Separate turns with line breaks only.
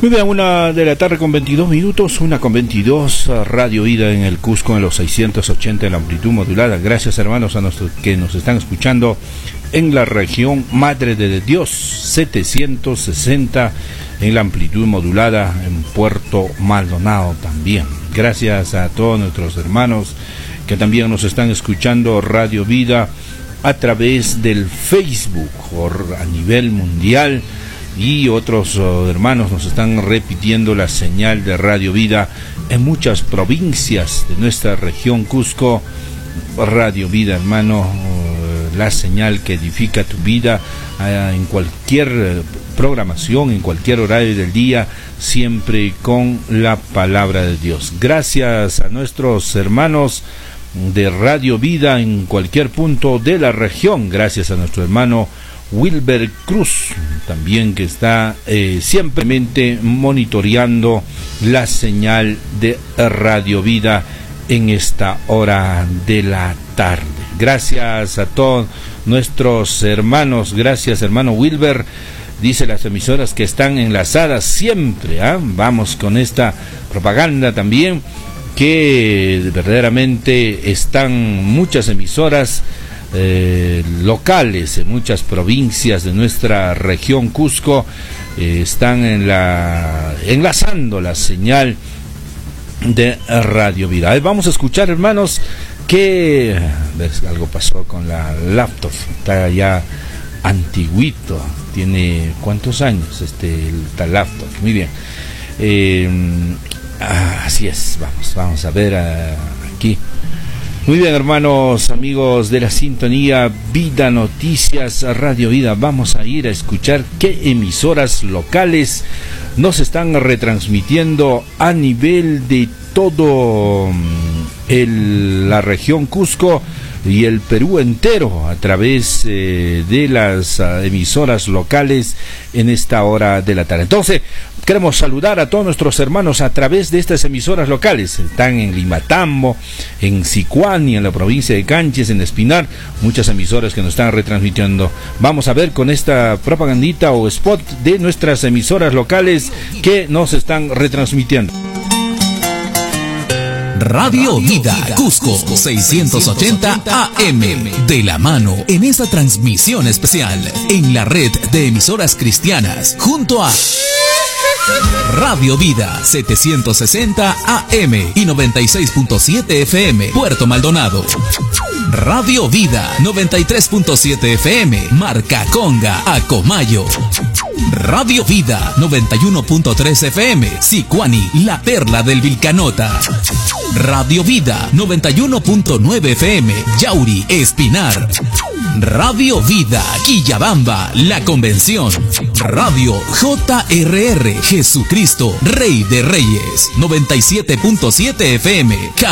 Muy bien, 1:22 PM, 1:22, Radio Vida en el Cusco en los 680 en la amplitud modulada. Gracias, hermanos, a nuestros que nos están escuchando en la región Madre de Dios, 760 en la amplitud modulada en Puerto Maldonado también. Gracias a todos nuestros hermanos que también nos están escuchando Radio Vida a través del Facebook a nivel mundial. Y otros hermanos nos están repitiendo la señal de Radio Vida en muchas provincias de nuestra región Cusco. Radio Vida, hermano, la señal que edifica tu vida en cualquier programación, en cualquier horario del día, siempre con la palabra de Dios. Gracias a nuestros hermanos de Radio Vida en cualquier punto de la región. Gracias a nuestro hermano Wilber Cruz, también que está siempre monitoreando la señal de Radio Vida en esta hora de la tarde. Gracias a todos nuestros hermanos, gracias hermano Wilber. Dice las emisoras que están enlazadas siempre, vamos con esta propaganda también, que verdaderamente están muchas emisoras locales en muchas provincias de nuestra región Cusco, están enlazando la señal de Radio Vida. Vamos a escuchar, hermanos, que algo pasó con la laptop, está ya antiguito, tiene ¿cuántos años esta laptop? Muy bien, así es, vamos a ver aquí. Muy bien, hermanos, amigos de la sintonía Vida Noticias, Radio Vida. Vamos a ir a escuchar qué emisoras locales nos están retransmitiendo a nivel de todo la región Cusco y el Perú entero a través de las emisoras locales en esta hora de la tarde. Entonces, queremos saludar a todos nuestros hermanos a través de estas emisoras locales. Están en Limatambo, en Sicuani, en la provincia de Canches, en Espinar, muchas emisoras que nos están retransmitiendo. Vamos a ver con esta propagandita o spot de nuestras emisoras locales que nos están retransmitiendo.
Radio Vida Cusco 680 AM, de la mano en esa transmisión especial en la red de emisoras cristianas junto a Radio Vida 760 AM y 96.7 FM Puerto Maldonado. Radio Vida 93.7 FM Marcaconga, Acomayo. Radio Vida 91.3 FM Sicuani, la perla del Vilcanota. Radio Vida 91.9 FM Yauri, Espinar. Radio Vida Quillabamba, La Convención. Radio JRR Jesucristo, Rey de Reyes 97.7 FM